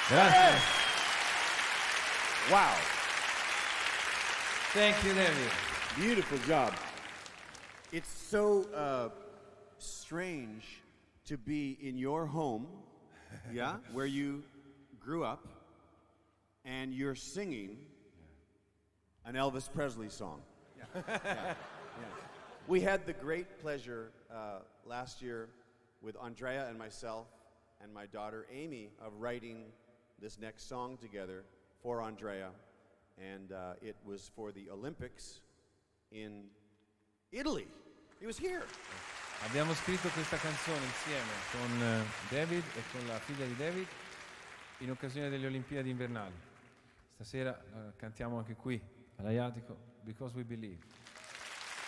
Grazie. Wow. Thank you, David. Beautiful job. It's so strange to be in your home, yeah, where you grew up, and you're singing an Elvis Presley song. Yeah. We had the great pleasure last year with Andrea and myself and my daughter Amy of writing this next song together for Andrea, and it was for the Olympics in Italy. He was here. Abbiamo scritto questa canzone insieme con David e con la figlia di David in occasione delle Olimpiadi invernali. Stasera cantiamo anche qui all'Aiatico, Because We Believe.